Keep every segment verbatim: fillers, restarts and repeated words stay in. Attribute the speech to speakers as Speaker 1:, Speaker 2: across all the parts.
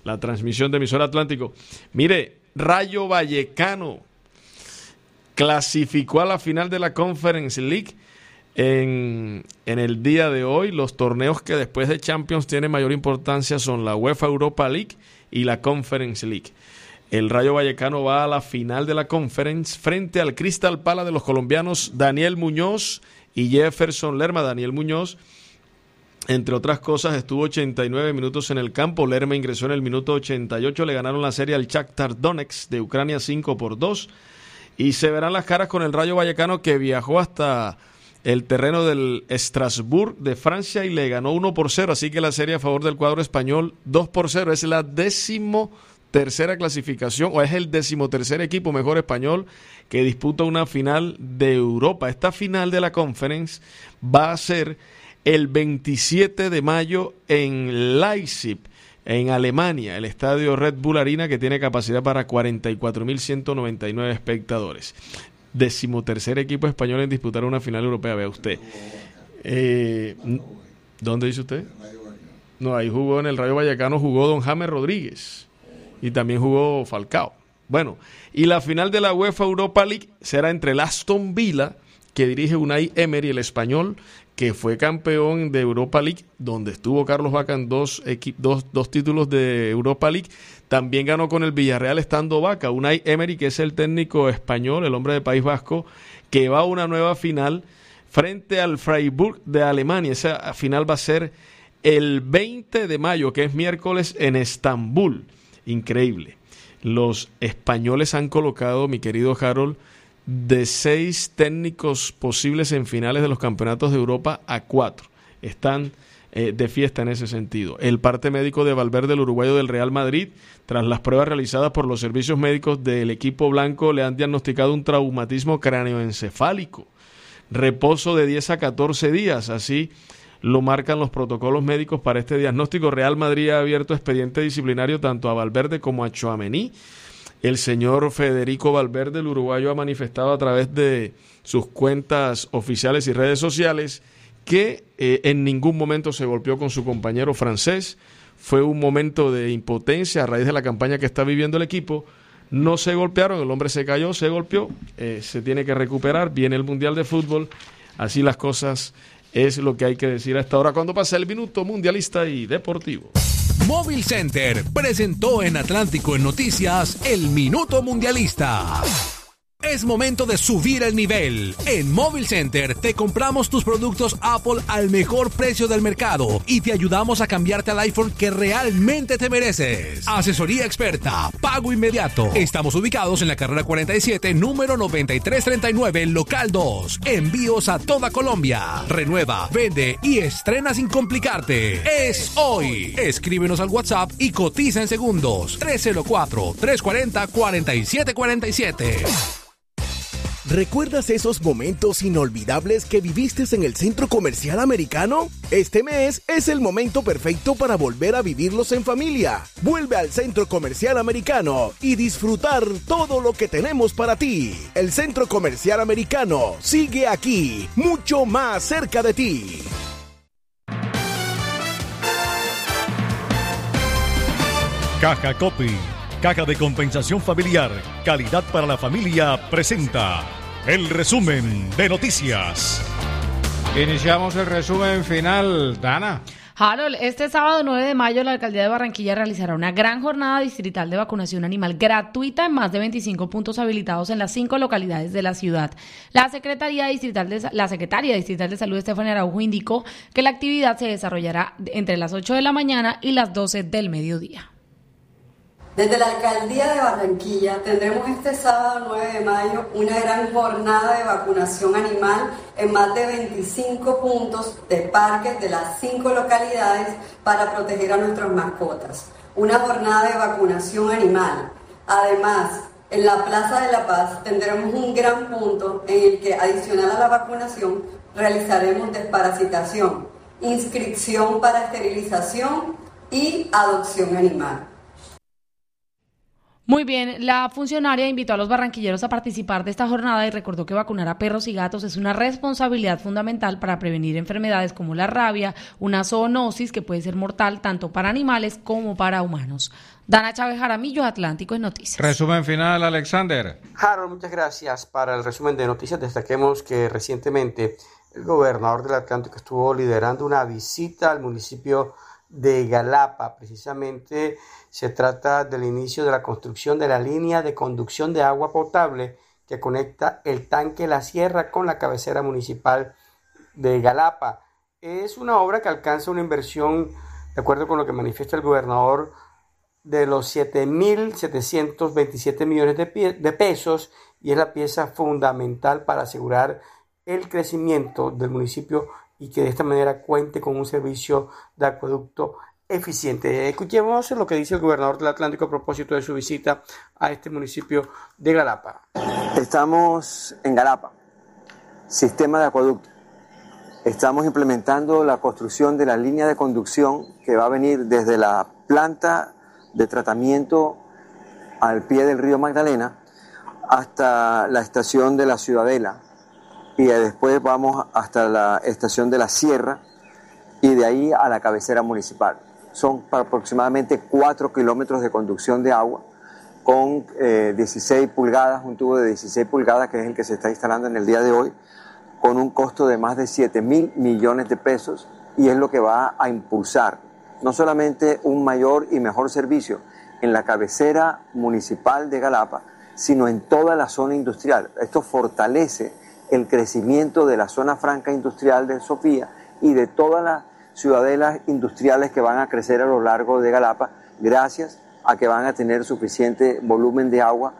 Speaker 1: la transmisión de Emisora Atlántico. Mire, Rayo Vallecano clasificó a la final de la Conference League en, en el día de hoy. Los torneos que después de Champions tienen mayor importancia son la UEFA Europa League y la Conference League. El Rayo Vallecano va a la final de la Conference frente al Crystal Palace de los colombianos Daniel Muñoz y Jefferson Lerma. Daniel Muñoz, entre otras cosas, estuvo ochenta y nueve minutos en el campo. Lerma ingresó en el minuto ochenta y ocho. Le ganaron la serie al Shakhtar Donetsk de Ucrania cinco por dos. Y se verán las caras con el Rayo Vallecano, que viajó hasta el terreno del Strasbourg de Francia y le ganó uno por cero. Así que la serie a favor del cuadro español dos por cero. Es la décimo tercera clasificación, o es el decimotercer equipo mejor español que disputa una final de Europa. Esta final de la Conference va a ser el veintisiete de mayo en Leipzig, en Alemania, el estadio Red Bull Arena, que tiene capacidad para cuarenta y cuatro mil ciento noventa y nueve espectadores. Decimotercer equipo español en disputar una final europea, vea usted. Eh, ¿Dónde dice usted? No, ahí jugó en el Rayo Vallecano, jugó don James Rodríguez. Y también jugó Falcao. Bueno, y la final de la UEFA Europa League será entre el Aston Villa, que dirige Unai Emery, el español, que fue campeón de Europa League, donde estuvo Carlos Vaca en dos, equi- dos, dos títulos de Europa League. También ganó con el Villarreal estando Vaca. Unai Emery, que es el técnico español, el hombre de País Vasco, que va a una nueva final frente al Freiburg de Alemania. Esa final va a ser el veinte de mayo, que es miércoles, en Estambul. Increíble. Los españoles han colocado, mi querido Harold, de seis técnicos posibles en finales de los campeonatos de Europa a cuatro. Están eh, de fiesta en ese sentido. El parte médico de Valverde, el uruguayo del Real Madrid, tras las pruebas realizadas por los servicios médicos del equipo blanco, le han diagnosticado un traumatismo cráneoencefálico. Reposo de diez a catorce días, así lo marcan los protocolos médicos para este diagnóstico. Real Madrid ha abierto expediente disciplinario tanto a Valverde como a Tchouaméni. El señor Federico Valverde, el uruguayo, ha manifestado a través de sus cuentas oficiales y redes sociales que eh, en ningún momento se golpeó con su compañero francés. Fue un momento de impotencia a raíz de la campaña que está viviendo el equipo. No se golpearon, el hombre se cayó, se golpeó, eh, se tiene que recuperar. Viene el Mundial de Fútbol, así las cosas. Es lo que hay que decir a esta hora cuando pasa el minuto mundialista y deportivo.
Speaker 2: Móvil Center presentó en Atlántico en Noticias el Minuto Mundialista. Es momento de subir el nivel. En Móvil Center te compramos tus productos Apple al mejor precio del mercado y te ayudamos a cambiarte al iPhone que realmente te mereces. Asesoría experta, pago inmediato. Estamos ubicados en la carrera cuarenta y siete, número noventa y tres treinta y nueve, local dos. Envíos a toda Colombia. Renueva, vende y estrena sin complicarte. Es hoy. Escríbenos al WhatsApp y cotiza en segundos. tres cero cuatro, tres cuatro cero, cuatro siete cuatro siete.
Speaker 3: ¿Recuerdas esos momentos inolvidables que viviste en el Centro Comercial Americano? Este mes es el momento perfecto para volver a vivirlos en familia. Vuelve al Centro Comercial Americano y disfrutar todo lo que tenemos para ti. El Centro Comercial Americano sigue aquí, mucho más cerca de ti.
Speaker 4: Caja Copy, Caja de Compensación Familiar, calidad para la familia, presenta el resumen de noticias.
Speaker 5: Iniciamos el resumen final, Dana.
Speaker 6: Harold, este sábado nueve de mayo la Alcaldía de Barranquilla realizará una gran jornada distrital de vacunación animal gratuita en más de veinticinco puntos habilitados en las cinco localidades de la ciudad. La Secretaría Distrital de, la Secretaria Distrital de Salud, Estefania Araujo, indicó que la actividad se desarrollará entre las ocho de la mañana y las doce del mediodía.
Speaker 7: Desde la Alcaldía de Barranquilla tendremos este sábado nueve de mayo una gran jornada de vacunación animal en más de veinticinco puntos de parques de las cinco localidades para proteger a nuestras mascotas. Una jornada de vacunación animal. Además, en la Plaza de la Paz tendremos un gran punto en el que, adicional a la vacunación, realizaremos desparasitación, inscripción para esterilización y adopción animal.
Speaker 6: Muy bien, la funcionaria invitó a los barranquilleros a participar de esta jornada y recordó que vacunar a perros y gatos es una responsabilidad fundamental para prevenir enfermedades como la rabia, una zoonosis que puede ser mortal tanto para animales como para humanos. Dana Chávez Jaramillo, Atlántico en Noticias.
Speaker 5: Resumen final, Alexander.
Speaker 8: Harold, muchas gracias. Para el resumen de noticias, destaquemos que recientemente el gobernador del Atlántico estuvo liderando una visita al municipio de Galapa. Precisamente se trata del inicio de la construcción de la línea de conducción de agua potable que conecta el tanque La Sierra con la cabecera municipal de Galapa. Es una obra que alcanza una inversión, de acuerdo con lo que manifiesta el gobernador, de los siete mil setecientos veintisiete millones de, pie- de pesos y es la pieza fundamental para asegurar el crecimiento del municipio y que de esta manera cuente con un servicio de acueducto eficiente. Escuchemos lo que dice el gobernador del Atlántico a propósito de su visita a este municipio de Galapa.
Speaker 9: Estamos en Galapa, sistema de acueducto. Estamos implementando la construcción de la línea de conducción que va a venir desde la planta de tratamiento al pie del río Magdalena hasta la estación de la Ciudadela y después vamos hasta la estación de la Sierra y de ahí a la cabecera municipal. Son aproximadamente cuatro kilómetros de conducción de agua con eh, dieciséis pulgadas, un tubo de dieciséis pulgadas que es el que se está instalando en el día de hoy, con un costo de más de siete mil millones de pesos y es lo que va a impulsar no solamente un mayor y mejor servicio en la cabecera municipal de Galapa, sino en toda la zona industrial. Esto fortalece el crecimiento de la zona franca industrial de Sofía y de todas las ciudadelas industriales que van a crecer a lo largo de Galapa, gracias a que van a tener suficiente volumen de agua.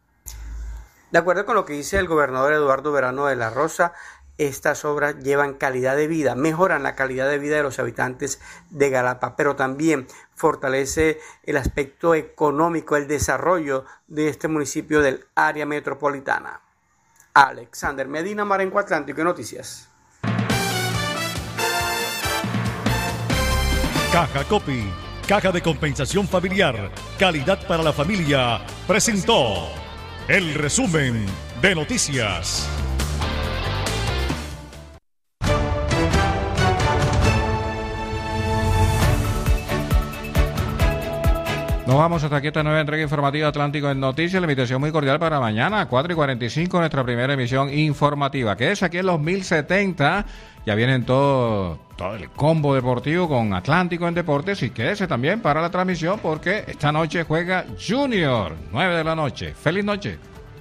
Speaker 8: De acuerdo con lo que dice el gobernador Eduardo Verano de la Rosa, estas obras llevan calidad de vida, mejoran la calidad de vida de los habitantes de Galapa, pero también fortalece el aspecto económico, el desarrollo de este municipio del área metropolitana. Alexander Medina, Marenco Atlántico, Noticias.
Speaker 4: Caja Copy, Caja de Compensación Familiar, Calidad para la Familia, presentó el resumen de noticias.
Speaker 5: Nos vamos hasta aquí esta nueva entrega informativa Atlántico en Noticias. La invitación muy cordial para mañana, cuatro y cuarenta y cinco, nuestra primera emisión informativa. Que es aquí en los mil setenta. Ya vienen todo, todo el combo deportivo con Atlántico en Deportes. Y quédese también para la transmisión porque esta noche juega Junior, nueve de la noche. ¡Feliz noche!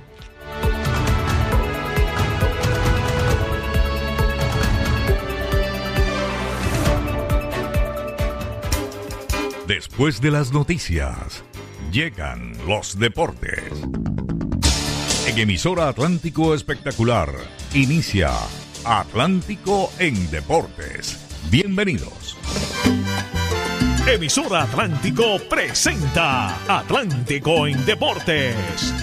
Speaker 4: Después de las noticias, llegan los deportes. En emisora Atlántico Espectacular, inicia Atlántico en Deportes. Bienvenidos.
Speaker 10: Emisora Atlántico presenta Atlántico en Deportes.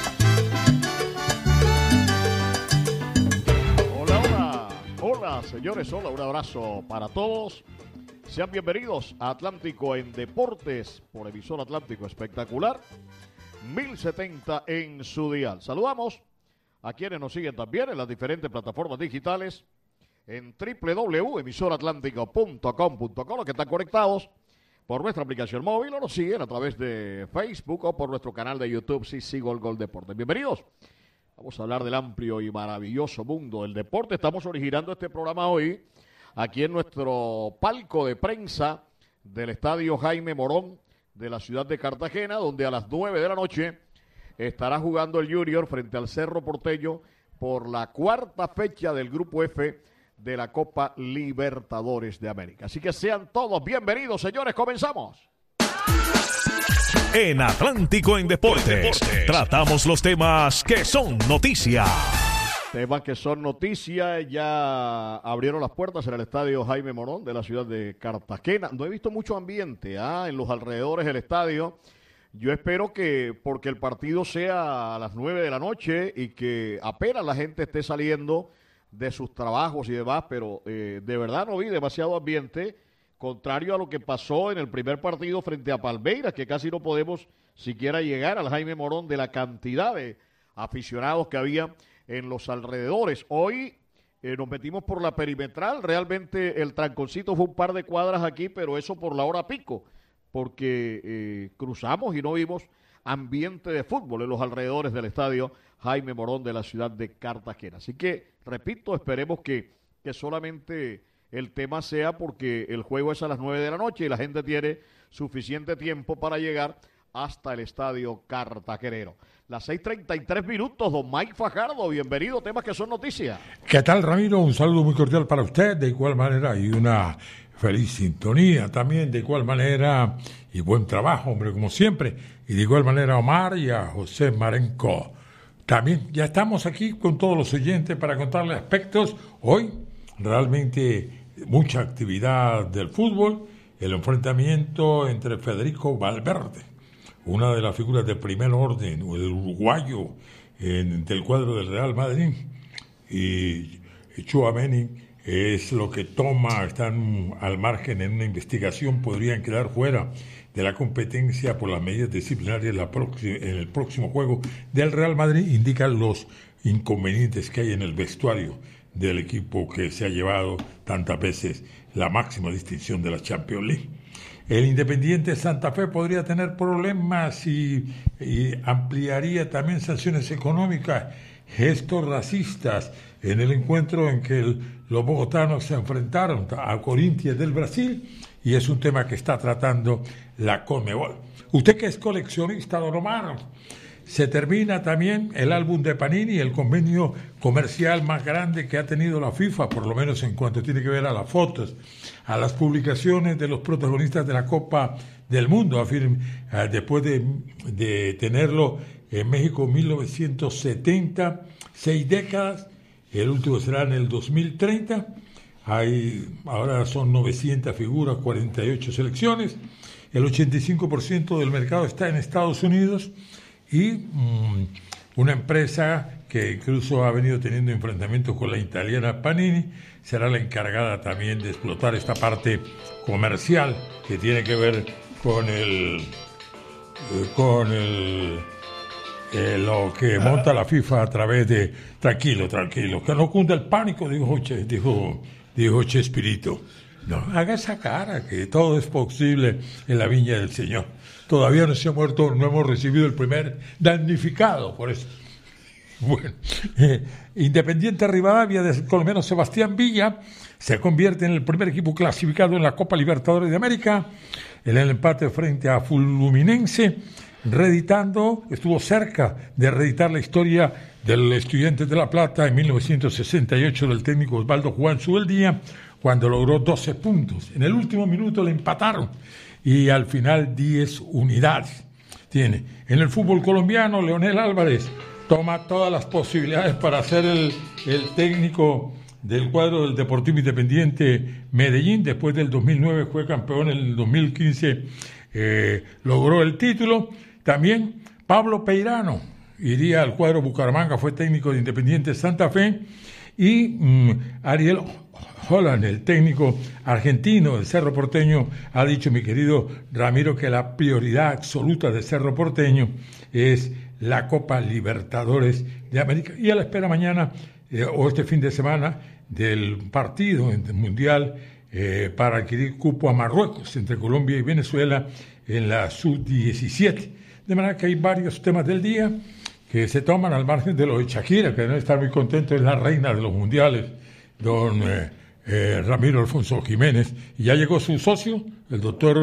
Speaker 11: Hola, hola, hola señores, hola, un abrazo para todos. Sean bienvenidos a Atlántico en Deportes por emisora Atlántico Espectacular, mil setenta en su dial. Saludamos a quienes nos siguen también en las diferentes plataformas digitales en doble u doble u doble u punto emisora atlántico punto com punto co, los que están conectados por nuestra aplicación móvil o nos siguen a través de Facebook o por nuestro canal de YouTube, sí, sí, Gol Gol Deportes. Bienvenidos. Vamos a hablar del amplio y maravilloso mundo del deporte. Estamos originando este programa hoy aquí en nuestro palco de prensa del Estadio Jaime Morón de la ciudad de Cartagena, donde a las nueve de la noche estará jugando el Junior frente al Cerro Porteño por la cuarta fecha del Grupo F de la Copa Libertadores de América. Así que sean todos bienvenidos, señores, comenzamos.
Speaker 10: En Atlántico en Deportes, Deportes. Tratamos los temas que son noticia.
Speaker 11: Temas que son noticia, ya abrieron las puertas en el estadio Jaime Morón de la ciudad de Cartagena. No he visto mucho ambiente ¿ah? en los alrededores del estadio. Yo espero que, porque el partido sea a las nueve de la noche y que apenas la gente esté saliendo de sus trabajos y demás, pero eh, de verdad no vi demasiado ambiente contrario a lo que pasó en el primer partido frente a Palmeiras, que casi no podemos siquiera llegar al Jaime Morón de la cantidad de aficionados que había en los alrededores. Hoy eh, nos metimos por la perimetral, realmente el tranconcito fue un par de cuadras aquí, pero eso por la hora pico, porque eh, cruzamos y no vimos ambiente de fútbol en los alrededores del estadio Jaime Morón de la ciudad de Cartagena. Así que, repito, esperemos que, que solamente el tema sea porque el juego es a las nueve de la noche y la gente tiene suficiente tiempo para llegar hasta el estadio cartagenero. Las seis treinta y tres minutos, don Mike Fajardo, bienvenido, temas que son noticias.
Speaker 12: ¿Qué tal, Ramiro? Un saludo muy cordial para usted, de igual manera, y una feliz sintonía también, de igual manera, y buen trabajo, hombre, como siempre, y de igual manera a Omar y a José Marenco. También ya estamos aquí con todos los oyentes para contarles aspectos. Hoy, realmente, mucha actividad del fútbol, el enfrentamiento entre Federico Valverde, una de las figuras de primer orden, el uruguayo en, del cuadro del Real Madrid, y Tchouaméni es lo que toma, están al margen en una investigación, podrían quedar fuera de la competencia por las medidas disciplinarias en, la próxima, en el próximo juego del Real Madrid, indican los inconvenientes que hay en el vestuario del equipo que se ha llevado tantas veces la máxima distinción de la Champions League. El Independiente Santa Fe podría tener problemas y, y ampliaría también sanciones económicas, gestos racistas en el encuentro en que el, los bogotanos se enfrentaron a Corinthians del Brasil, y es un tema que está tratando la Conmebol. Usted que es coleccionista, don Omar, se termina también el álbum de Panini, el convenio comercial más grande que ha tenido la FIFA, por lo menos en cuanto tiene que ver a las fotos, a las publicaciones de los protagonistas de la Copa del Mundo, afirma, después de, de tenerlo en México en mil novecientos setenta, seis décadas, el último será en el dos mil treinta, hay, ahora son novecientas figuras, cuarenta y ocho selecciones, el ochenta y cinco por ciento del mercado está en Estados Unidos, y mmm, una empresa que incluso ha venido teniendo enfrentamientos con la italiana Panini será la encargada también de explotar esta parte comercial que tiene que ver con el eh, con el eh, lo que monta la FIFA a través de tranquilo, tranquilo, que no cunda el pánico, dijo Che, dijo, dijo Chespirito. No, haga esa cara, que todo es posible en la viña del Señor. Todavía no se ha muerto, no hemos recibido el primer damnificado por eso. Bueno, eh, Independiente Rivadavia del colombiano Sebastián Villa se convierte en el primer equipo clasificado en la Copa Libertadores de América, en el empate frente a Fluminense, reeditando, estuvo cerca de reeditar la historia del Estudiantes de La Plata en mil novecientos sesenta y ocho del técnico Osvaldo Juan Subeldía, cuando logró doce puntos. En el último minuto le empataron y al final diez unidades tiene. En el fútbol colombiano, Leonel Álvarez toma todas las posibilidades para ser el, el técnico del cuadro del Deportivo Independiente Medellín. Después del dos mil nueve fue campeón, en el dos mil quince eh, logró el título. También Pablo Peirano iría al cuadro Bucaramanga, fue técnico de Independiente Santa Fe. Y mmm, Ariel Holland, el técnico argentino del Cerro Porteño, ha dicho, mi querido Ramiro, que la prioridad absoluta de Cerro Porteño es la Copa Libertadores de América, y a la espera mañana eh, o este fin de semana del partido mundial eh, para adquirir cupo a Marruecos entre Colombia y Venezuela en la sub diecisiete. De manera que hay varios temas del día que se toman al margen de lo de Shakira, que debe estar muy contento, es la reina de los mundiales, don eh, eh, Ramiro Alfonso Jiménez, y ya llegó su socio, el doctor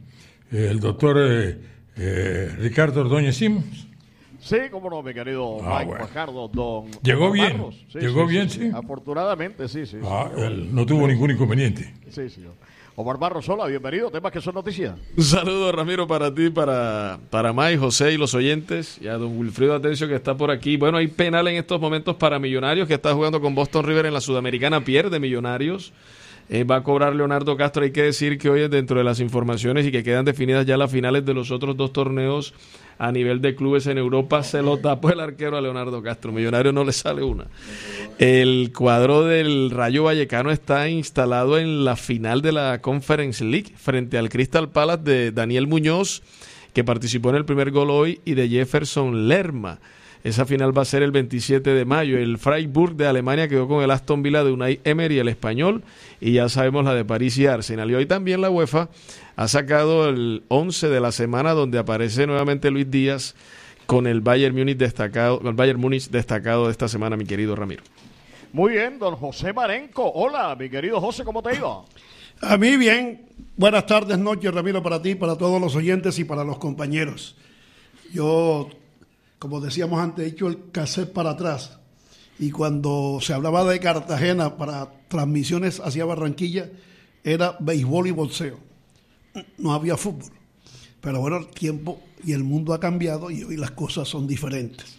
Speaker 12: eh, el doctor eh, eh, Ricardo Ordóñez Simons.
Speaker 11: Sí, cómo no, mi querido
Speaker 12: ah,
Speaker 11: Mike
Speaker 12: bueno.
Speaker 11: Fajardo, don
Speaker 12: Llegó bien,
Speaker 11: Barros. Sí,
Speaker 12: llegó
Speaker 11: sí,
Speaker 12: bien,
Speaker 11: sí,
Speaker 12: sí.
Speaker 11: Afortunadamente, sí, sí.
Speaker 12: Ah,
Speaker 11: sí.
Speaker 12: él no tuvo ningún inconveniente.
Speaker 11: Sí, sí. Omar Barros, hola, bienvenido, temas que son noticias.
Speaker 1: Un saludo, Ramiro, para ti, para, para May, José y los oyentes, y a don Wilfrido Atencio que está por aquí. Bueno, hay penal en estos momentos para Millonarios, que está jugando con Boston River en la Sudamericana, pierde Millonarios. Eh, va a cobrar Leonardo Castro. Hay que decir que hoy es dentro de las informaciones y que quedan definidas ya las finales de los otros dos torneos a nivel de clubes en Europa. Se lo tapó el arquero a Leonardo Castro. Millonarios no le sale una. El cuadro del Rayo Vallecano está instalado en la final de la Conference League frente al Crystal Palace de Daniel Muñoz, que participó en el primer gol hoy, y de Jefferson Lerma. Esa final va a ser el veintisiete de mayo. El Freiburg de Alemania quedó con el Aston Villa de Unai Emery, el español, y ya sabemos la de París y Arsenal. Y hoy también la UEFA ha sacado el once de la semana, donde aparece nuevamente Luis Díaz con el Bayern Múnich destacado, con el Bayern Múnich destacado de esta semana, mi querido Ramiro.
Speaker 11: Muy bien, don José Marenco. Hola, mi querido José, ¿cómo te ha ido?
Speaker 13: A mí bien. Buenas tardes, noches, Ramiro, para ti, para todos los oyentes y para los compañeros. Yo, como decíamos antes, he hecho el cassette para atrás. Y cuando se hablaba de Cartagena para transmisiones hacia Barranquilla, era béisbol y boxeo. No había fútbol. Pero bueno, el tiempo y el mundo ha cambiado y hoy las cosas son diferentes.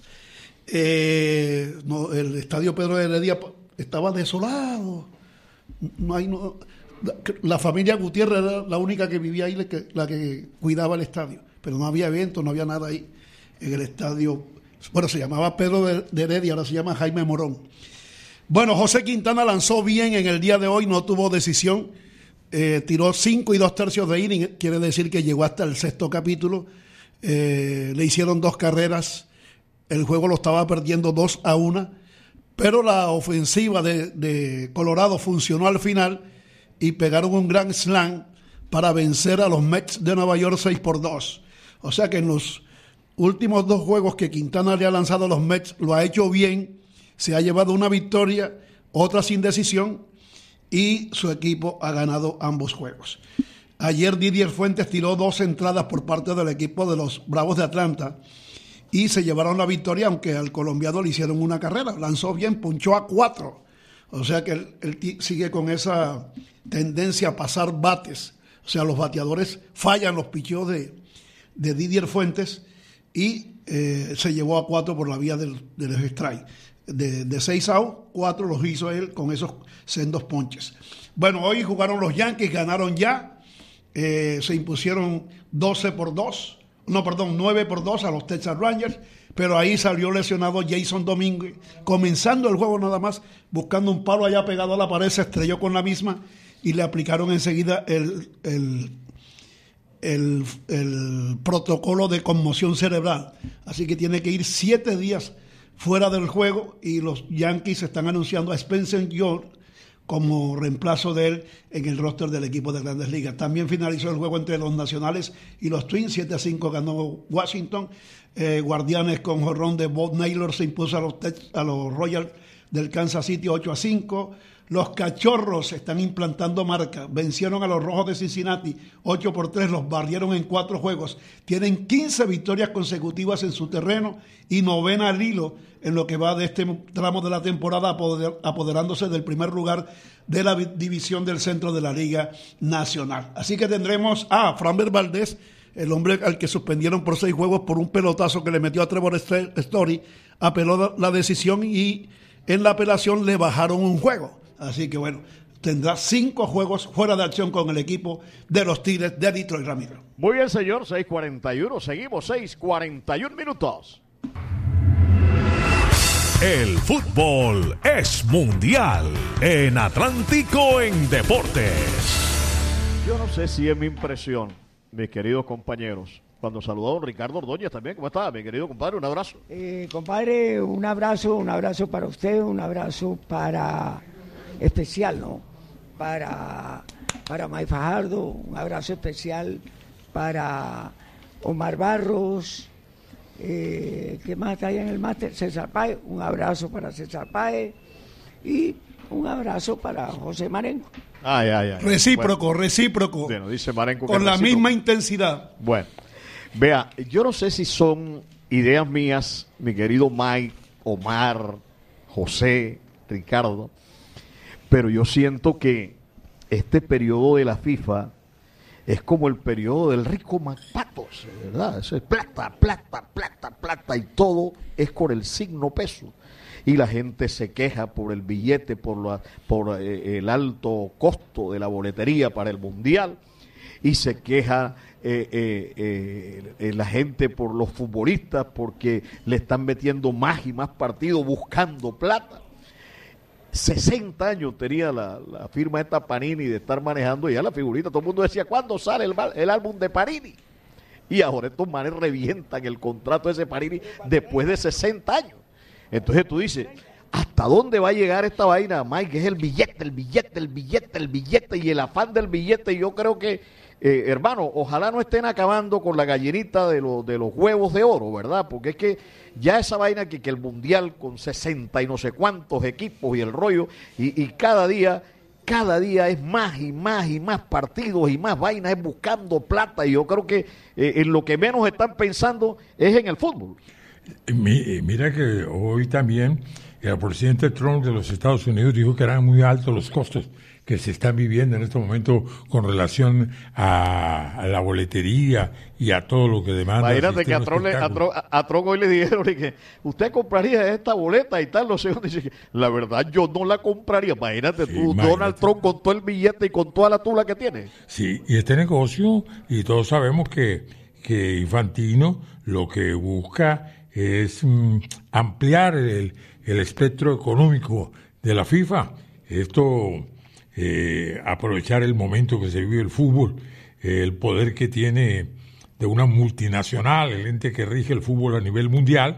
Speaker 13: Eh, no, el estadio Pedro de Heredia estaba desolado. No hay, no, la familia Gutiérrez era la única que vivía ahí, la que, la que cuidaba el estadio. Pero no había eventos, no había nada ahí en el estadio. Bueno, se llamaba Pedro de, de Heredia, ahora se llama Jaime Morón. Bueno, José Quintana lanzó bien en el día de hoy, no tuvo decisión. Eh, tiró cinco y dos tercios de inning, quiere decir que llegó hasta el sexto capítulo. Eh, le hicieron dos carreras. El juego lo estaba perdiendo dos a una, pero la ofensiva de, de Colorado funcionó al final y pegaron un grand slam para vencer a los Mets de Nueva York seis por dos. O sea que en los últimos dos juegos que Quintana le ha lanzado a los Mets lo ha hecho bien, se ha llevado una victoria, otra sin decisión, y su equipo ha ganado ambos juegos. Ayer Didier Fuentes tiró dos entradas por parte del equipo de los Bravos de Atlanta y se llevaron la victoria, aunque al colombiano le hicieron una carrera. Lanzó bien, punchó a cuatro. O sea que él, él sigue con esa tendencia a pasar bates. O sea, los bateadores fallan los picheos de, de Didier Fuentes y eh, se llevó a cuatro por la vía del, del strike. De, de seis outs, cuatro los hizo él con esos sendos ponches. Bueno, hoy jugaron los Yankees, ganaron ya. Eh, se impusieron doce por dos. No, perdón, nueve por dos a los Texas Rangers, pero ahí salió lesionado Jason Domínguez, comenzando el juego nada más, buscando un palo allá pegado a la pared, se estrelló con la misma y le aplicaron enseguida el, el, el, el protocolo de conmoción cerebral. Así que tiene que ir siete días fuera del juego y los Yankees están anunciando a Spencer York como reemplazo de él en el roster del equipo de Grandes Ligas. También finalizó el juego entre los Nacionales y los Twins, siete a cinco ganó Washington. Eh, Guardianes con jonrón de Bob Naylor se impuso a los, a los Royals del Kansas City ocho a cinco. Los Cachorros están implantando marca, vencieron a los Rojos de Cincinnati ocho por tres, los barrieron en cuatro juegos, tienen quince victorias consecutivas en su terreno y novena al hilo en lo que va de este tramo de la temporada, apoder, apoderándose del primer lugar de la división del centro de la Liga Nacional. Así que tendremos a Framber Valdez, el hombre al que suspendieron por seis juegos por un pelotazo que le metió a Trevor Story, apeló la decisión y en la apelación le bajaron un juego. Así que bueno, tendrá cinco juegos fuera de acción con el equipo de los Tigres de Detroit, Ramiro.
Speaker 11: Muy bien, señor, seis cuarenta y uno, seguimos, seis cuarenta y uno minutos.
Speaker 10: El fútbol es mundial en Atlántico en Deportes.
Speaker 11: Yo no sé si es mi impresión, mis queridos compañeros, cuando saludó a Ricardo Ordóñez también. ¿Cómo está, mi querido compadre? Un abrazo.
Speaker 14: Eh, compadre, un abrazo, un abrazo para usted, un abrazo para... especial, ¿no? Para, para May Fajardo, un abrazo especial para Omar Barros, eh, ¿qué más está ahí en el máster? César Páez, un abrazo para César Páez y un abrazo para José Marenco.
Speaker 11: Ay, ay, ay.
Speaker 13: Recíproco, bueno, recíproco.
Speaker 11: Bueno, dice Marenco que
Speaker 13: con la
Speaker 11: recíproco.
Speaker 13: Misma intensidad.
Speaker 11: Bueno, vea, yo no sé si son ideas mías, mi querido Mike, Omar, José, Ricardo, pero yo siento que este periodo de la FIFA es como el periodo del rico McPatos, ¿verdad? Eso es plata, plata, plata, plata, y todo es con el signo peso. Y la gente se queja por el billete, por, la, por eh, el alto costo de la boletería para el Mundial, y se queja eh, eh, eh, eh, la gente por los futbolistas porque le están metiendo más y más partidos buscando plata. sesenta años tenía la, la firma esta Panini de estar manejando ya la figurita. Todo el mundo decía, ¿cuándo sale el, el álbum de Panini? Y ahora estos manes revientan el contrato de ese Panini después de sesenta años. Entonces tú dices, ¿hasta dónde va a llegar esta vaina, Mike? Que es el billete, el billete, el billete, el billete y el afán del billete. Y yo creo que, eh, hermano, ojalá no estén acabando con la gallinita de, lo, de los huevos de oro, ¿verdad? Porque es que ya esa vaina que, que el Mundial con sesenta y no sé cuántos equipos y el rollo, y, y cada día... Cada día es más y más y más partidos y más vainas, es buscando plata. Y yo creo que eh, en lo que menos están pensando es en el fútbol.
Speaker 12: Mira que hoy también el presidente Trump de los Estados Unidos dijo que eran muy altos los costos que se están viviendo en este momento con relación a, a la boletería y a todo lo que demanda.
Speaker 11: Imagínate que a Trump, le, a, Trump, a Trump hoy le dijeron que usted compraría esta boleta y tal, no sé, dice, la verdad yo no la compraría. Imagínate sí, tú, imagínate. Donald Trump con todo el billete y con toda la tula que tiene.
Speaker 12: Sí, y este negocio, y todos sabemos que, que Infantino lo que busca es mm, ampliar el, el espectro económico de la FIFA. Esto... Eh, aprovechar el momento que se vive el fútbol, eh, el poder que tiene de una multinacional, el ente que rige el fútbol a nivel mundial,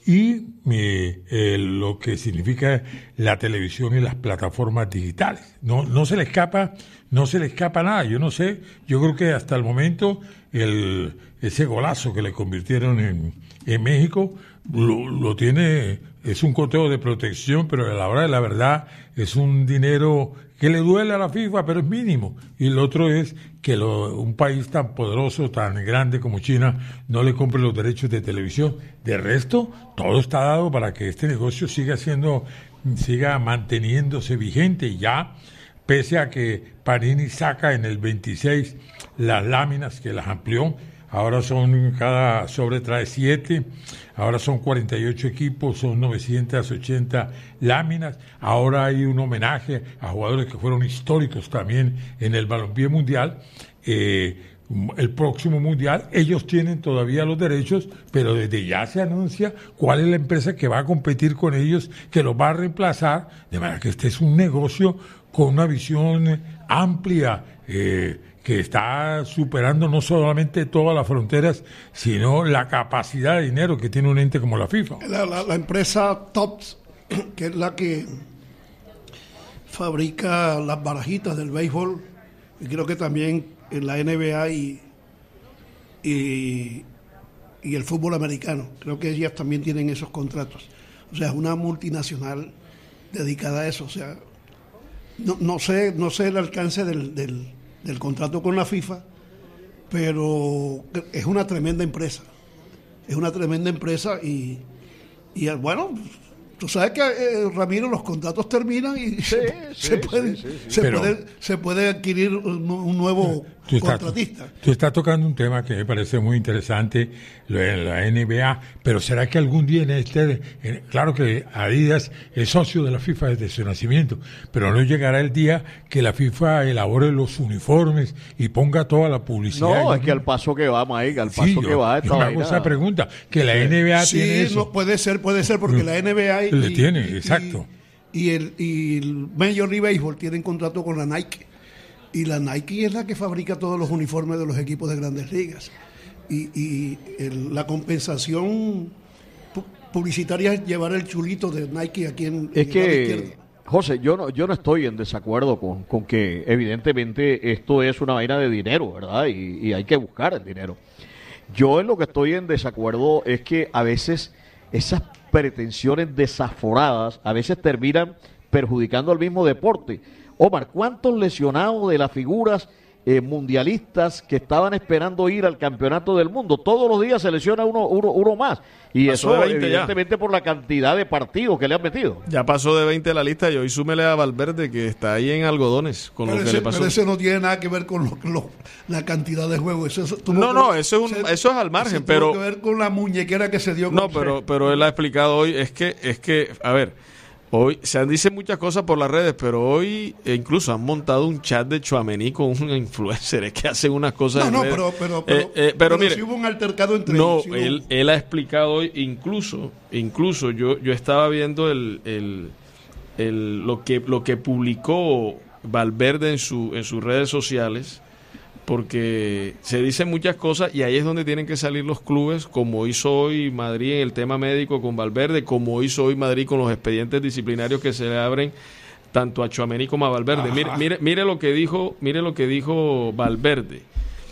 Speaker 12: y eh, eh, lo que significa la televisión y las plataformas digitales. No, no se le escapa, no se le escapa nada. Yo no sé, yo creo que hasta el momento el, ese golazo que le convirtieron en, en México lo, lo tiene, es un coteo de protección, pero a la hora de la verdad es un dinero que le duele a la FIFA, pero es mínimo. Y el otro es que lo, un país tan poderoso, tan grande como China, no le compre los derechos de televisión. De resto, todo está dado para que este negocio siga siendo, siga manteniéndose vigente. Y ya, pese a que Panini saca en el veintiséis las láminas, que las amplió, ahora son, cada sobre trae siete, ahora son cuarenta y ocho equipos, son novecientas ochenta láminas, ahora hay un homenaje a jugadores que fueron históricos también en el balompié mundial. Eh, el próximo mundial, ellos tienen todavía los derechos, pero desde ya se anuncia cuál es la empresa que va a competir con ellos, que los va a reemplazar, de manera que este es un negocio con una visión amplia, eh, que está superando no solamente todas las fronteras, sino la capacidad de dinero que tiene un ente como la FIFA.
Speaker 13: La, la, la empresa Topps, que es la que fabrica las barajitas del béisbol, y creo que también en la N B A y, y, y el fútbol americano, creo que ellas también tienen esos contratos. O sea, es una multinacional dedicada a eso. O sea, no, no sé, no sé el alcance del, del del contrato con la FIFA, pero es una tremenda empresa, es una tremenda empresa y, y bueno, tú sabes que, eh, Ramiro, los contratos terminan y sí, se, sí, se, puede, sí, sí, sí. Se, puede, se puede adquirir un, un nuevo tú contratista.
Speaker 12: Estás, tú estás tocando un tema que me parece muy interesante, lo de la N B A, pero ¿será que algún día en este, en, claro que Adidas es socio de la FIFA desde su nacimiento, pero no llegará el día que la FIFA elabore los uniformes y ponga toda la publicidad?
Speaker 11: No, es que al paso que va, Mike, al paso sí, que
Speaker 12: yo,
Speaker 11: va.
Speaker 12: Yo me hago esa pregunta, que la N B A
Speaker 13: sí,
Speaker 12: tiene eso.
Speaker 13: No, puede ser, puede ser, porque la N B A y,
Speaker 12: le tiene,
Speaker 13: y,
Speaker 12: exacto.
Speaker 13: Y, y, el, y el Major League Baseball tienen contrato con la Nike. Y la Nike es la que fabrica todos los uniformes de los equipos de Grandes Ligas. Y, y el, la compensación pu- publicitaria es llevar el chulito de Nike aquí en,
Speaker 11: es
Speaker 13: en
Speaker 11: que,
Speaker 13: el lado izquierdo.
Speaker 11: José, yo no, yo no estoy en desacuerdo con, con que evidentemente esto es una vaina de dinero, ¿verdad? Y, y hay que buscar el dinero. Yo en lo que estoy en desacuerdo es que a veces esas pretensiones desaforadas a veces terminan perjudicando al mismo deporte. Omar, ¿cuántos lesionados de las figuras eh, mundialistas que estaban esperando ir al campeonato del mundo? Todos los días se lesiona uno, uno, uno más. Y pasó eso evidentemente ya. Por la cantidad de partidos que le han metido.
Speaker 1: Ya pasó de veinte la lista y hoy súmele a Valverde que está ahí en algodones con pero lo que
Speaker 13: ese,
Speaker 1: le pasó.
Speaker 13: Pero eso no tiene nada que ver con lo, lo, la cantidad de juegos. Eso, eso
Speaker 1: no, no, eso es, un, se, eso es al margen. Eso pero
Speaker 13: tiene que ver con la muñequera que se dio.
Speaker 1: No, pero, pero él ha explicado hoy, es que, es que, a ver... Hoy se dicen muchas cosas por las redes, pero hoy eh, incluso han montado un chat de Tchouaméni con un influencer es que hacen unas cosas.
Speaker 13: No,
Speaker 1: en
Speaker 13: no,
Speaker 1: redes.
Speaker 13: pero, pero, pero,
Speaker 1: eh, eh, pero,
Speaker 13: pero
Speaker 1: mire,
Speaker 13: si hubo un altercado entre
Speaker 1: no,
Speaker 13: ellos. Si
Speaker 1: él, él ha explicado hoy, incluso, incluso yo, yo estaba viendo el, el, el, lo que lo que publicó Valverde en su en sus redes sociales, porque se dicen muchas cosas y ahí es donde tienen que salir los clubes, como hizo hoy Madrid en el tema médico con Valverde, como hizo hoy Madrid con los expedientes disciplinarios que se le abren tanto a Tchouaméni como a Valverde. Mire, mire, mire lo que dijo, mire lo que dijo Valverde.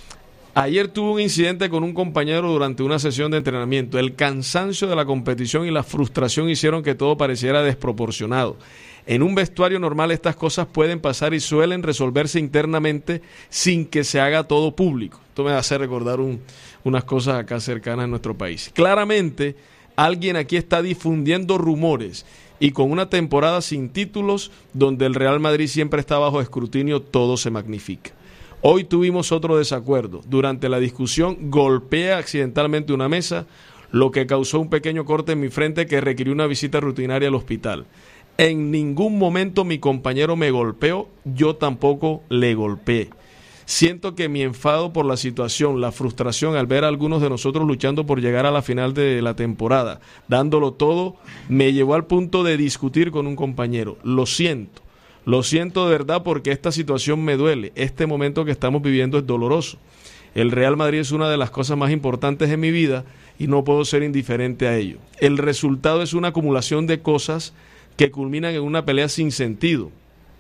Speaker 1: Ayer tuve un incidente con un compañero durante una sesión de entrenamiento. El cansancio de la competición y la frustración hicieron que todo pareciera desproporcionado. En un vestuario normal estas cosas pueden pasar y suelen resolverse internamente sin que se haga todo público. Esto me hace recordar un, unas cosas acá cercanas en nuestro país. Claramente, alguien aquí está difundiendo rumores y con una temporada sin títulos donde el Real Madrid siempre está bajo escrutinio, todo se magnifica. Hoy tuvimos otro desacuerdo. Durante la discusión golpeé accidentalmente una mesa, lo que causó un pequeño corte en mi frente que requirió una visita rutinaria al hospital. En ningún momento mi compañero me golpeó, yo tampoco le golpeé. Siento que mi enfado por la situación, la frustración al ver a algunos de nosotros luchando por llegar a la final de la temporada, dándolo todo, me llevó al punto de discutir con un compañero. Lo siento. Lo siento de verdad porque esta situación me duele. Este momento que estamos viviendo es doloroso. El Real Madrid es una de las cosas más importantes de mi vida y no puedo ser indiferente a ello. El resultado es una acumulación de cosas que culminan en una pelea sin sentido,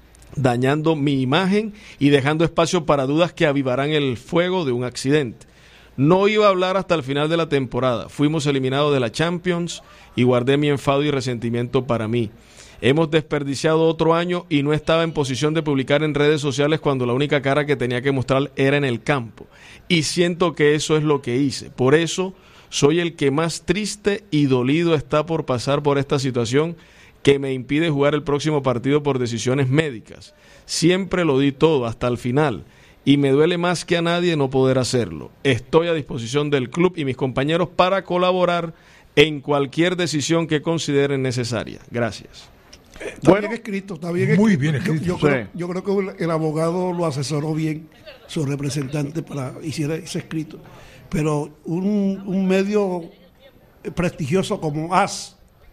Speaker 1: dañando mi imagen y dejando espacio para dudas que avivarán el fuego de un accidente. No iba a hablar hasta el final de la temporada. Fuimos eliminados de la Champions y guardé mi enfado y resentimiento para mí. Hemos desperdiciado otro año y no estaba en posición de publicar en redes sociales cuando la única cara que tenía que mostrar era en el campo. Y siento que eso es lo que hice. Por eso soy el que más triste y dolido está por pasar por esta situación que me impide jugar el próximo partido por decisiones médicas. Siempre lo di todo hasta el final y me duele más que a nadie no poder hacerlo. Estoy a disposición del club y mis compañeros para colaborar en cualquier decisión que consideren necesaria. Gracias.
Speaker 13: Está bueno, bien escrito, está bien
Speaker 12: muy
Speaker 13: escrito.
Speaker 12: bien escrito.
Speaker 13: Yo, yo,
Speaker 12: sí.
Speaker 13: creo, yo creo que el abogado lo asesoró bien, su representante, para hiciera ese escrito. Pero un, un medio prestigioso como A S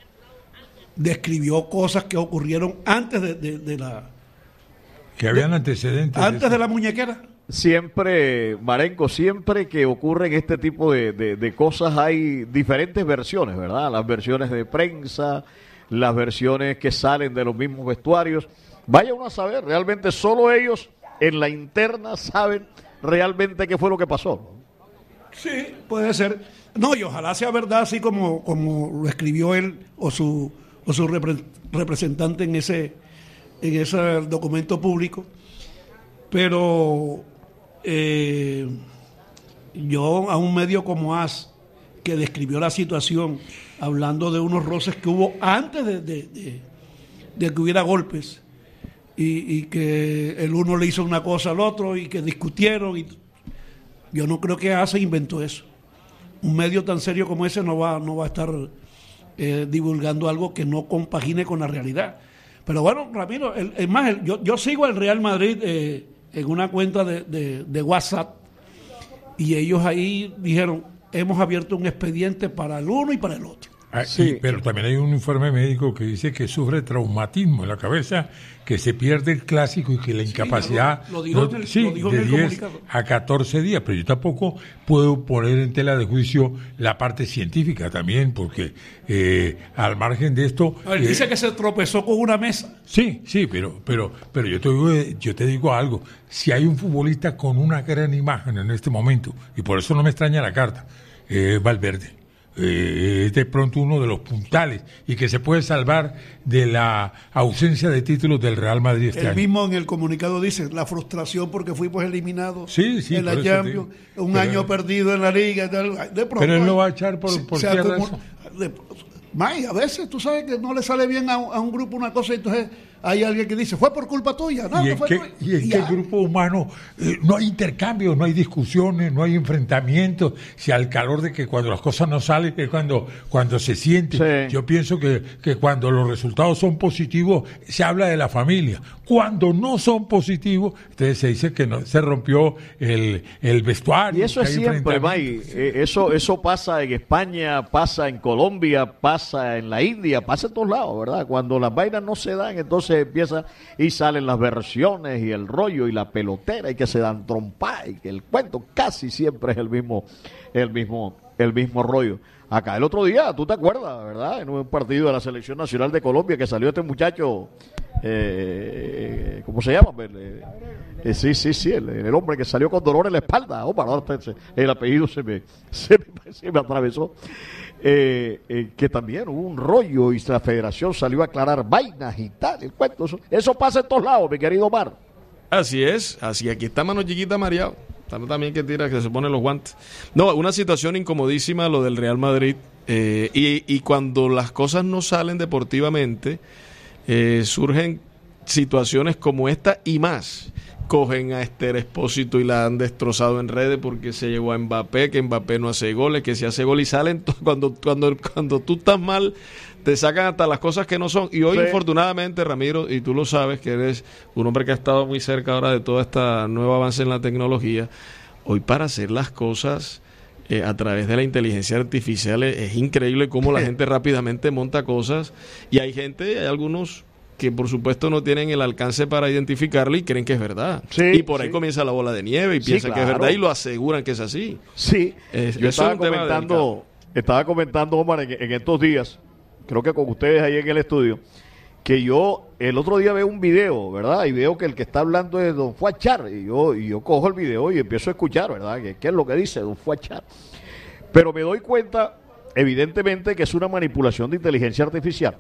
Speaker 13: describió cosas que ocurrieron antes de, de, de la...
Speaker 12: Que habían de, antecedentes.
Speaker 13: Antes de, de la muñequera.
Speaker 11: Siempre, Marenco, siempre que ocurren este tipo de, de, de cosas hay diferentes versiones, ¿verdad? Las versiones de prensa, las versiones que salen de los mismos vestuarios. Vaya uno a saber, realmente solo ellos en la interna saben realmente qué fue lo que pasó.
Speaker 13: Sí, puede ser. No, y ojalá sea verdad, así como, como lo escribió él o su, o su repre, representante en ese, en ese documento público. Pero eh, yo a un medio como A S, que describió la situación, hablando de unos roces que hubo antes de, de, de, de que hubiera golpes, y, y que el uno le hizo una cosa al otro y que discutieron. Y yo no creo que A S inventó eso. Un medio tan serio como ese no va, no va a estar eh, divulgando algo que no compagine con la realidad. Pero bueno, Ramiro, el, es más, el, yo, yo sigo al Real Madrid eh, en una cuenta de, de, de WhatsApp, y ellos ahí dijeron: hemos abierto un expediente para el uno y para el otro.
Speaker 12: Ah, sí, y, pero también hay un informe médico que dice que sufre traumatismo en la cabeza, que se pierde el clásico y que la incapacidad
Speaker 13: sí, lo, lo dijo
Speaker 12: no,
Speaker 13: el,
Speaker 12: sí,
Speaker 13: lo dijo
Speaker 12: de
Speaker 13: en el
Speaker 12: diez
Speaker 13: comunicado.
Speaker 12: a catorce días, pero yo tampoco puedo poner en tela de juicio la parte científica también, porque eh, al margen de esto...
Speaker 13: A ver, eh, dice que se tropezó con una mesa.
Speaker 12: Sí, sí, pero pero pero yo te digo, yo te digo algo, si hay un futbolista con una gran imagen en este momento, y por eso no me extraña la carta, eh, Valverde. Eh, es de pronto uno de los puntales y que se puede salvar de la ausencia de títulos del Real Madrid este
Speaker 13: el
Speaker 12: año.
Speaker 13: Mismo en el comunicado dice la frustración porque fuimos eliminados
Speaker 12: sí, sí,
Speaker 13: en la Champions, un
Speaker 12: pero,
Speaker 13: año perdido en la Liga. De pronto,
Speaker 12: pero él lo va a echar por, por tierra.
Speaker 13: May, a veces tú sabes que no le sale bien a, a un grupo una cosa, entonces hay alguien que dice, fue por culpa tuya. No,
Speaker 12: y
Speaker 13: no
Speaker 12: en
Speaker 13: fue
Speaker 12: qué,
Speaker 13: por...
Speaker 12: y en qué grupo humano eh, no hay intercambios, no hay discusiones, no hay enfrentamientos, si al calor de que cuando las cosas no salen es cuando, cuando se siente. Sí. Yo pienso que, que cuando los resultados son positivos se habla de la familia. Cuando no son positivos, entonces se dice que no, se rompió el, el vestuario.
Speaker 11: Y eso es siempre, May. Eh, eso, eso pasa en España, pasa en Colombia, pasa en la India, pasa en todos lados, ¿verdad? Cuando las vainas no se dan, entonces empieza y salen las versiones y el rollo y la pelotera y que se dan trompas y que el cuento casi siempre es el mismo, el mismo, el mismo rollo. Acá el otro día, tú te acuerdas, ¿verdad? En un partido de la Selección Nacional de Colombia que salió este muchacho, eh, ¿cómo se llama? Eh, eh, sí, sí, sí, el, el hombre que salió con dolor en la espalda. Oh, para, el apellido se me, se me, se me atravesó. Eh, eh, que también hubo un rollo y la federación salió a aclarar vainas y tal, el cuento. Eso, eso pasa en todos lados, mi querido Omar.
Speaker 1: Así es, así aquí está mano chiquita mareado. También que tira, que se pone los guantes. No, una situación incomodísima lo del Real Madrid. Eh, y, y cuando las cosas no salen deportivamente, eh, surgen situaciones como esta y más. Cogen a Esther Expósito y la han destrozado en redes porque se llevó a Mbappé, que Mbappé no hace goles, que si hace gol y salen cuando, cuando, cuando tú estás mal, te sacan hasta las cosas que no son. Y hoy, sí, infortunadamente, Ramiro, y tú lo sabes, que eres un hombre que ha estado muy cerca ahora de todo este nuevo avance en la tecnología, hoy para hacer las cosas eh, a través de la inteligencia artificial es, es increíble cómo la gente rápidamente monta cosas, y hay gente, hay algunos que por supuesto no tienen el alcance para identificarlo y creen que es verdad. Sí, y por ahí sí. comienza la bola de nieve y sí, piensan claro. que es verdad y lo aseguran que es así.
Speaker 11: Sí, es, yo estaba comentando, estaba comentando, Omar, en, en estos días, creo que con ustedes ahí en el estudio, que yo el otro día veo un video, ¿verdad? Y veo que el que está hablando es don Fuachar, y yo, y yo cojo el video y empiezo a escuchar, ¿verdad? ¿Qué, qué es lo que dice don Fuachar? Pero me doy cuenta, evidentemente, que es una manipulación de inteligencia artificial.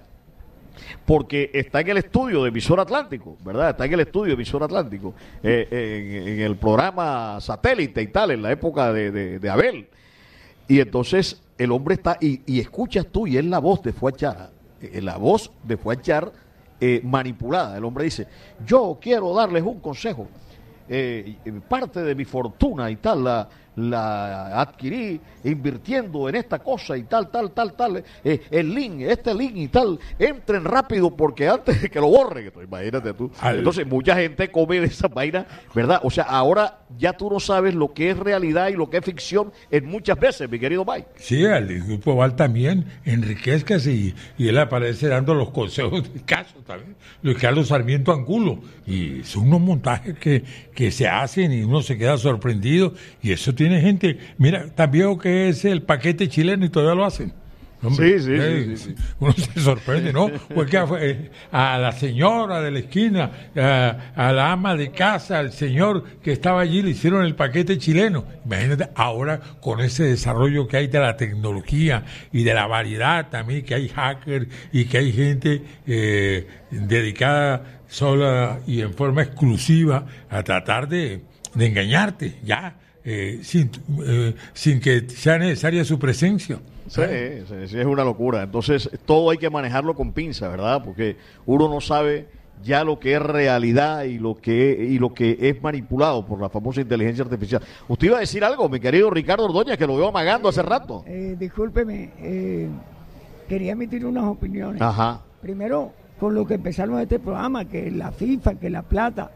Speaker 11: Porque está en el estudio de Emisor Atlántico, ¿verdad? Está en el estudio de Emisor Atlántico, eh, en, en el programa satélite y tal, en la época de, de, de Abel. Y entonces el hombre está, y, y escuchas tú, y es la voz de Fuachar, eh, la voz de Fuachar eh, manipulada. El hombre dice, yo quiero darles un consejo, eh, parte de mi fortuna y tal, la... la adquirí invirtiendo en esta cosa y tal, tal, tal, tal, eh, el link, este link y tal, entren rápido porque antes de que lo borren, imagínate tú. Entonces mucha gente come de esa vaina, ¿verdad? O sea, ahora ya tú no sabes lo que es realidad y lo que es ficción en muchas veces, mi querido Mike.
Speaker 12: Sí, el grupo Val también, enriquezcase y, y él aparece dando los consejos de caso también, Luis Carlos Sarmiento Angulo, y son unos montajes que, que se hacen y uno se queda sorprendido, y eso tiene Tiene gente, mira, tan viejo que es el paquete chileno y todavía lo hacen. Hombre,
Speaker 11: sí, sí,
Speaker 12: eh,
Speaker 11: sí, sí, sí.
Speaker 12: Uno se sorprende, ¿no? Porque a, a la señora de la esquina, a, a la ama de casa, al señor que estaba allí, le hicieron el paquete chileno. Imagínate, ahora con ese desarrollo que hay de la tecnología y de la variedad también, que hay hackers y que hay gente eh, dedicada sola y en forma exclusiva a tratar de, de engañarte, ya. Eh, sin, eh, sin que sea necesaria su presencia.
Speaker 11: Sí, sí, sí, es una locura. Entonces, todo hay que manejarlo con pinza, ¿verdad? Porque uno no sabe ya lo que es realidad y lo que y lo que es manipulado por la famosa inteligencia artificial. ¿Usted iba a decir algo, mi querido Ricardo Ordóñez, que lo veo amagando hace rato?
Speaker 14: Eh, discúlpeme, eh, quería emitir unas opiniones.
Speaker 11: Ajá.
Speaker 14: Primero, con lo que empezamos este programa, que la FIFA, que la plata,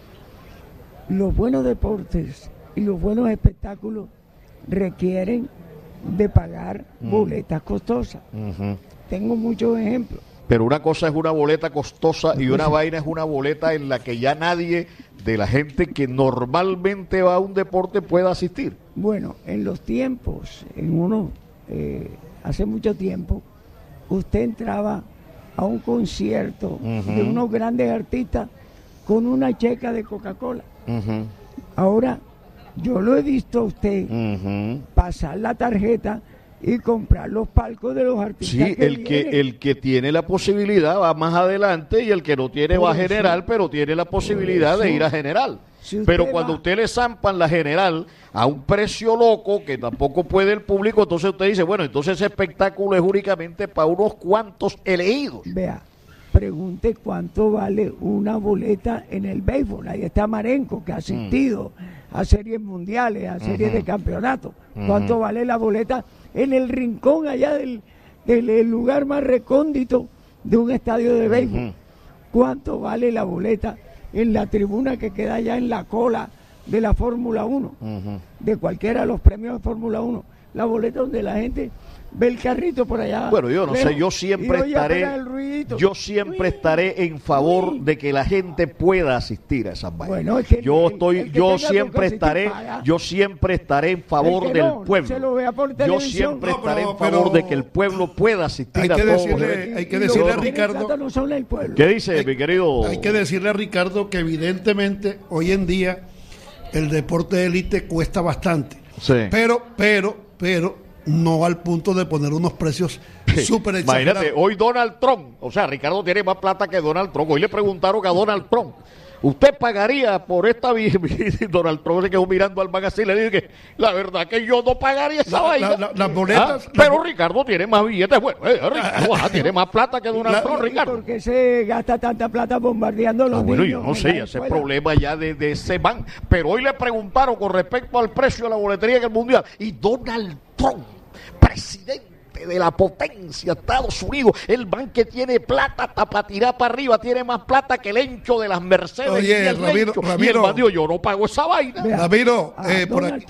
Speaker 14: los buenos deportes y los buenos espectáculos requieren de pagar mm. boletas costosas. Uh-huh. Tengo muchos ejemplos.
Speaker 11: Pero una cosa es una boleta costosa y una vaina es una boleta en la que ya nadie de la gente que normalmente va a un deporte pueda asistir.
Speaker 14: Bueno, en los tiempos, en uno, eh, hace mucho tiempo, usted entraba a un concierto uh-huh. de unos grandes artistas con una checa de Coca-Cola. Uh-huh. Ahora, yo lo he visto a usted uh-huh. pasar la tarjeta y comprar los palcos de los artistas.
Speaker 11: Sí,
Speaker 14: que
Speaker 11: el que el que tiene la posibilidad va más adelante y el que no tiene Por va a eso. general, pero tiene la posibilidad de ir a general. Si pero cuando va... usted le zampan la general a un precio loco que tampoco puede el público, entonces usted dice, bueno, entonces ese espectáculo es únicamente para unos cuantos elegidos.
Speaker 14: Vea, pregunte cuánto vale una boleta en el béisbol. Ahí está Marenco, que ha asistido mm. a series mundiales, a series uh-huh. de campeonato. ¿Cuánto uh-huh. vale la boleta en el rincón allá del, del, del lugar más recóndito de un estadio de béisbol? Uh-huh. ¿Cuánto vale la boleta en la tribuna que queda allá en la cola de la Fórmula uno? Uh-huh. De cualquiera de los premios de Fórmula uno. La boleta donde la gente ve el carrito por allá.
Speaker 11: Bueno, yo no sé, yo siempre estaré yo siempre estaré en favor de que la gente pueda asistir a esas vainas. Bueno, es que yo el, estoy el que yo siempre estaré paga. yo siempre estaré en favor del no, pueblo. Se lo vea por yo siempre no, estaré pero, en favor de que el pueblo pueda asistir hay a que todos.
Speaker 13: Decirle, hay que decirle a Ricardo
Speaker 14: no son el pueblo.
Speaker 11: ¿Qué dice, hay, mi querido?
Speaker 13: Hay que decirle a Ricardo que evidentemente hoy en día el deporte de élite cuesta bastante. Sí. Pero pero pero no al punto de poner unos precios súper exagerados.
Speaker 11: Imagínate, hoy Donald Trump, o sea, Ricardo tiene más plata que Donald Trump. Hoy le preguntaron a Donald Trump, ¿usted pagaría por esta vida? Donald Trump se quedó mirando al magazine y le dije, la verdad que yo no pagaría esa la, vaina. La, la,
Speaker 13: las boletas.
Speaker 11: ¿Ah? Pero la... Ricardo tiene más billetes. Bueno, eh, Ricardo ah, tiene más plata que Donald la, Trump, Ricardo.
Speaker 14: ¿Por qué se gasta tanta plata bombardeando a los ah,
Speaker 11: bueno,
Speaker 14: niños?
Speaker 11: Bueno, yo no sé, ese problema ya de, de ese man. Pero hoy le preguntaron con respecto al precio de la boletería en el Mundial. Y Donald Trump, presidente de la potencia Estados Unidos, el man que tiene plata hasta para tirar para arriba, tiene más plata que el encho de las Mercedes.
Speaker 13: Oye,
Speaker 11: y el
Speaker 13: Ramiro,
Speaker 11: Ramiro, y el man dijo, yo no pago esa vaina.
Speaker 13: Ramiro, eh, por aquí,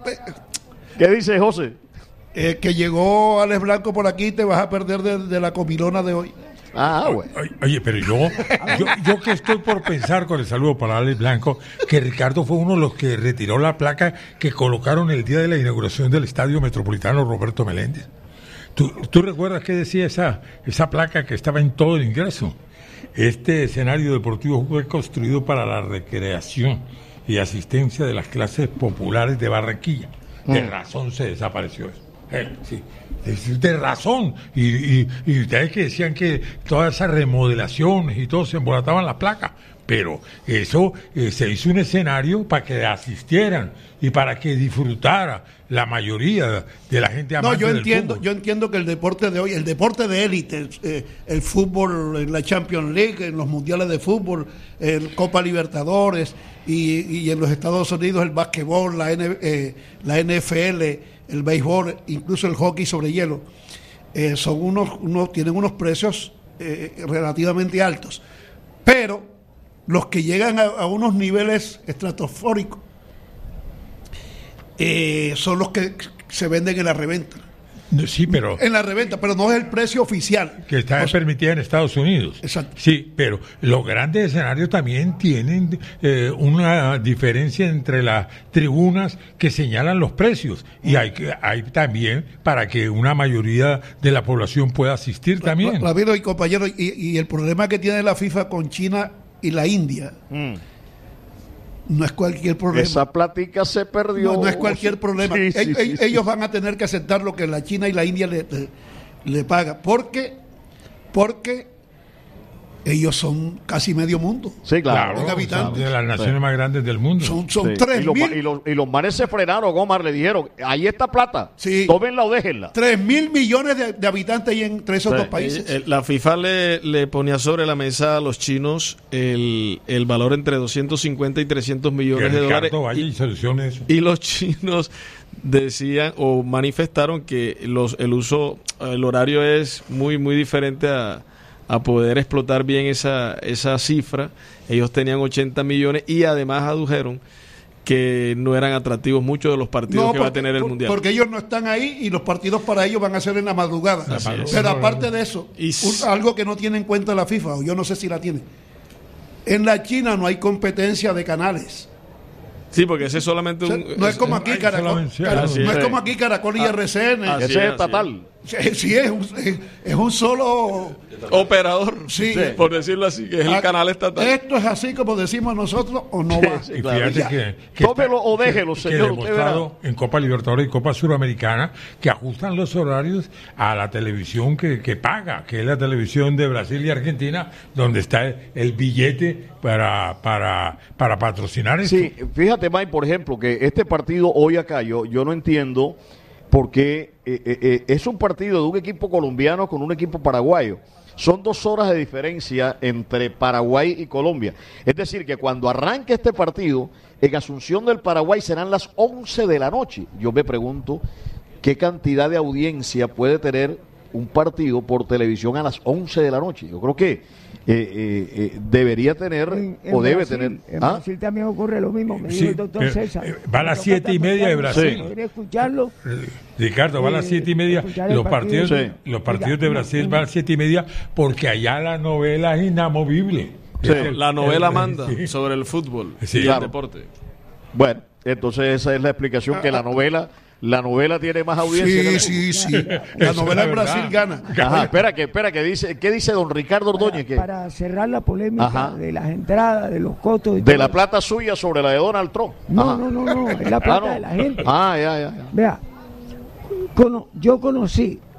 Speaker 11: ¿qué dice José?
Speaker 13: Eh, que llegó Alex Blanco por aquí, te vas a perder de, de la comilona de hoy.
Speaker 11: Ah, bueno.
Speaker 12: Oye, oye, pero yo, yo, yo que estoy por pensar, con el saludo para Alex Blanco, que Ricardo fue uno de los que retiró la placa que colocaron el día de la inauguración del Estadio Metropolitano Roberto Meléndez. ¿Tú, tú recuerdas qué decía esa, esa placa que estaba en todo el ingreso? Este escenario deportivo fue construido para la recreación y asistencia de las clases populares de Barranquilla. De mm. razón se desapareció eso. Eh, sí. Es de razón, y, y, y ustedes que decían que todas esas remodelaciones y todo se embolataban las placas, pero eso eh, se hizo un escenario para que asistieran y para que disfrutara la mayoría de la gente amante.
Speaker 13: No, yo
Speaker 12: del
Speaker 13: entiendo,
Speaker 12: fútbol.
Speaker 13: yo entiendo que el deporte de hoy, el deporte de élite, eh, el fútbol en la Champions League, en los mundiales de fútbol, el Copa Libertadores y, y en los Estados Unidos el básquetbol, la, N, eh, la N F L, el béisbol, incluso el hockey sobre hielo, eh, son unos, unos, tienen unos precios eh, relativamente altos, pero los que llegan a, a unos niveles estratosféricos eh, son los que se venden en la reventa.
Speaker 12: Sí, pero...
Speaker 13: En la reventa, pero no es el precio oficial.
Speaker 12: Que está o sea, permitida en Estados Unidos.
Speaker 13: Exacto.
Speaker 12: Sí, pero los grandes escenarios también tienen eh, una diferencia entre las tribunas que señalan los precios. Y hay, hay también para que una mayoría de la población pueda asistir también.
Speaker 13: Ramiro y compañero, y, y el problema que tiene la FIFA con China y la India... Mm. No es cualquier problema.
Speaker 11: Esa plática se perdió.
Speaker 13: No, no es cualquier problema. Sí, sí, ellos, sí, ellos sí. van a tener que aceptar lo que la China y la India le, le, le pagan. Porque, porque ellos son casi medio mundo.
Speaker 11: Sí, claro.
Speaker 12: En habitantes. De las naciones sí. más grandes del mundo.
Speaker 13: Son, son
Speaker 11: sí.
Speaker 13: tres
Speaker 11: y, los,
Speaker 13: mil.
Speaker 11: y, los, y los manes se frenaron, Omar, le dijeron, ahí está plata, sí. tómenla o déjenla.
Speaker 13: Tres mil millones de, de habitantes ahí entre esos sí. dos países.
Speaker 1: Eh, eh, la FIFA le, le ponía sobre la mesa a los chinos el, el valor entre doscientos cincuenta y trescientos millones de dólares.
Speaker 12: Vaya y, y solucione eso.
Speaker 1: Y los chinos decían o manifestaron que los el uso, el horario es muy, muy diferente a... a poder explotar bien esa, esa cifra. Ellos tenían ochenta millones y además adujeron que no eran atractivos muchos de los partidos no, que porque, va a tener el por, Mundial.
Speaker 13: Porque ellos no están ahí y los partidos para ellos van a ser en la madrugada. Pero aparte de eso, y... un, algo que no tiene en cuenta la FIFA, o yo no sé si la tiene, en la China no hay competencia de canales.
Speaker 1: Sí, porque ese es solamente un...
Speaker 13: O sea, no es como aquí Caracol, Caracol no es como aquí Caracol y ah, R C N.
Speaker 11: Ese es estatal.
Speaker 13: Sí, es un, es, es un solo
Speaker 1: operador,
Speaker 13: sí,
Speaker 1: por decirlo así, que es el canal estatal.
Speaker 13: Esto es así como decimos nosotros o no va.
Speaker 12: Sí, claro. Y fíjate que, que
Speaker 11: tómelo o déjelo, señor.
Speaker 12: Que demostrado en Copa Libertadores y Copa Suramericana que ajustan los horarios a la televisión que, que paga, que es la televisión de Brasil y Argentina, donde está el, el billete para para para patrocinar esto.
Speaker 11: Sí, fíjate, Mike, por ejemplo, que este partido hoy acá, yo, yo no entiendo porque eh, eh, es un partido de un equipo colombiano con un equipo paraguayo. Son dos horas de diferencia entre Paraguay y Colombia. Es decir, que cuando arranque este partido, en Asunción del Paraguay serán las once de la noche. Yo me pregunto qué cantidad de audiencia puede tener un partido por televisión a las once de la noche. Yo creo que eh, eh, eh, debería tener
Speaker 14: en, en
Speaker 11: o debe
Speaker 14: Brasil,
Speaker 11: tener.
Speaker 14: En
Speaker 11: ¿Ah?
Speaker 14: Brasil también ocurre lo mismo, me
Speaker 12: Sí,
Speaker 14: dijo el doctor
Speaker 12: eh,
Speaker 14: César.
Speaker 12: eh, va a las siete y media de Brasil.
Speaker 14: Podría escucharlo.
Speaker 12: Ricardo, va a las
Speaker 14: Eh,
Speaker 12: siete y media.
Speaker 14: escuchar el
Speaker 12: Los partidos,
Speaker 14: partido.
Speaker 11: Sí.
Speaker 12: los partidos de
Speaker 14: Mira,
Speaker 12: Brasil
Speaker 14: una-
Speaker 12: van a las siete y media porque allá la novela es inamovible.
Speaker 11: Sí.
Speaker 12: Es el-
Speaker 1: La novela
Speaker 12: el-
Speaker 1: manda
Speaker 12: sí.
Speaker 1: sobre el fútbol
Speaker 12: Sí.
Speaker 1: y
Speaker 11: Claro.
Speaker 1: el deporte.
Speaker 11: Bueno, entonces esa es la explicación, que la novela la novela tiene más audiencia. que
Speaker 13: Sí,
Speaker 11: la-
Speaker 13: sí, sí. La
Speaker 12: Eso
Speaker 13: novela
Speaker 12: es
Speaker 13: en
Speaker 12: verdad.
Speaker 13: Brasil gana.
Speaker 11: Ajá, espera que, espera que dice, ¿qué dice don Ricardo Ordóñez? Que
Speaker 14: Para cerrar la polémica
Speaker 11: Ajá.
Speaker 14: de las entradas, de los costos. y
Speaker 11: de
Speaker 14: todo
Speaker 11: la
Speaker 14: eso.
Speaker 11: plata suya sobre la de Donald Trump.
Speaker 14: No,
Speaker 11: Ajá.
Speaker 14: no, no, no, es la plata
Speaker 11: Ah, no.
Speaker 14: de la gente.
Speaker 11: Ah, ya, ya, ya.
Speaker 14: Vea, cono- yo conocí